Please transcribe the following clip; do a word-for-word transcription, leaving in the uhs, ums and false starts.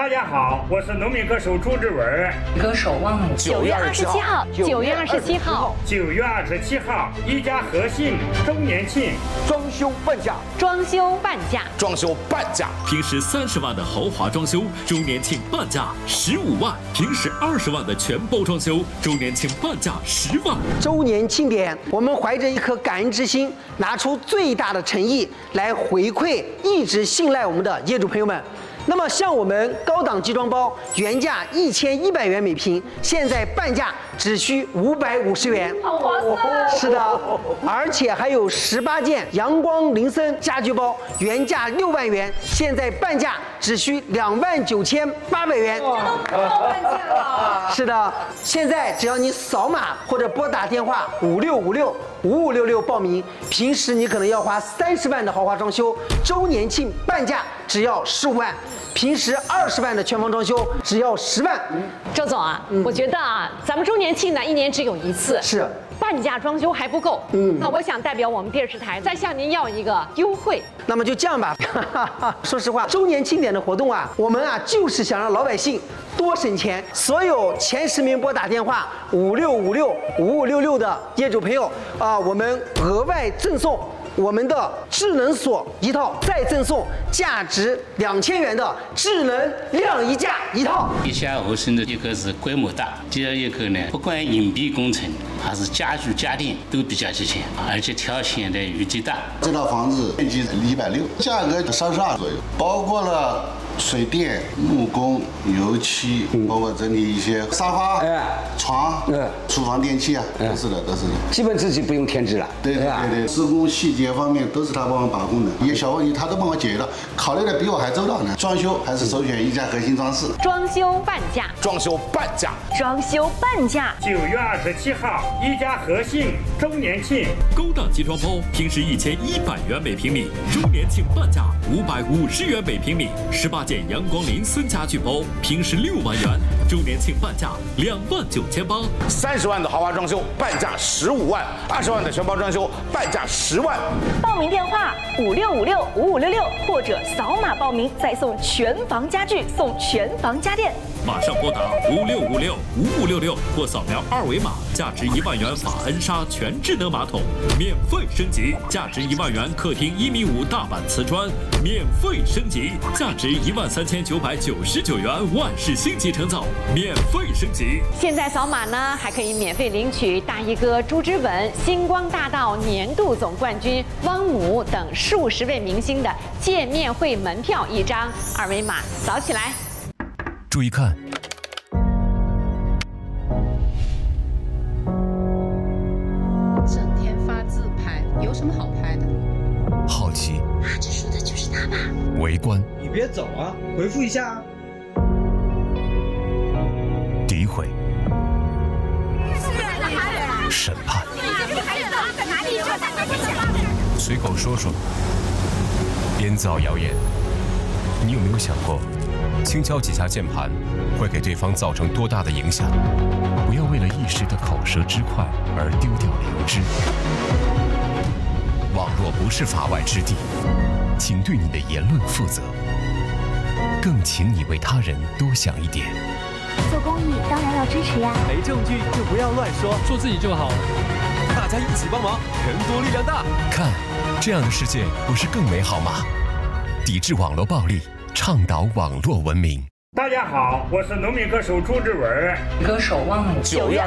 大家好，我是农民歌手朱志文。 歌手忘了九月二十七号，九月二十七号， 九月二十七号，一家和信周年庆， 装修半价， 装修半价， 装修半价。 平时三十万的豪华装修，周年庆半价十五万；平时二十万的全包装修，周年庆半价十万。 周年庆典，我们怀着一颗感恩之心，拿出最大的诚意来回馈一直信赖我们的业主朋友们。那么，像我们高档集装包，原价一千一百元每平，现在半价只需五百五十元， 好划算！ 是的，而且还有十八件阳光林森家居包，原价六万元，现在半价只需两万九千八百元。 这都不到半价了。 是的，现在只要你扫码或者拨打电话五六五六五五六六报名，平时你可能要花三十万的豪华装修，周年庆半价只要十五万。平时二十万的全房装修只要十万。 周总啊，嗯、我觉得啊，咱们周年庆呢一年只有一次， 是半价装修还不够。嗯，那我想代表我们电视台再向您要一个优惠。 那么就这样吧，说实话，周年庆典的活动啊，我们啊就是想让老百姓多省钱。所有前十名拨打电话五六五六五五六六的业主朋友啊，我们额外赠送我们的智能锁一套，再赠送价值两千元的智能晾衣架一套。 地下合成的一个是规模大，第二一个呢，不管隐蔽工程还是家具家电都比较齐全，而且条线的余地大。 这套房子面积一百六，价格三十二左右，包括了水电、木工、油漆，包括整理一些沙发、哎、床、哎、厨房电器啊，都是的，都是的。 基本自己不用添置了。 对对对对，施工细节方面都是他帮我把控的，一些小问题他都帮我解决了，考虑的比我还周到呢。装修还是首选一家核心装饰。 装修半价， 装修半价， 装修半价。 九月二十七号，一家和信周年庆， 高档集装包平时一千一百元每平米，周年庆半价五百五十元每平米，十八。件阳光林森家具包，平时六万元，周年庆半价两万九千八。 三十万的豪华装修半价十五万，二十万的全包装修半价十万。 报名电话五六五六五五六六，或者扫码报名再送全房家具，送全房家电。 马上拨打五六五六五五六六或扫描二维码，价值一万元法恩莎全智能马桶免费升级，价值一万元客厅一米五大板瓷砖免费升级，价值一万三千九百九十九元万氏星级成造免费升级。 现在扫码呢，还可以免费领取大衣哥朱之文、星光大道年度总冠军汪姆等数十位明星的见面会门票一张，二维码扫起来。 注意看， 整天发自拍，有什么好拍的？ 好奇， 啊，这说的就是他吧？ 围观， 你别走啊，回复一下啊。 诋毁，审判，随口说说，编造谣言。你有没有想过？轻敲几下键盘，会给对方造成多大的影响？不要为了一时的口舌之快而丢掉良知。网络不是法外之地，请对你的言论负责，更请你为他人多想一点。 做公益当然要支持呀， 没证据就不要乱说，做自己就好。大家一起帮忙，人多力量大。 看，这样的世界不是更美好吗？抵制网络暴力，倡导网络文明。 大家好，我是农民歌手朱志文。 歌手忘了九月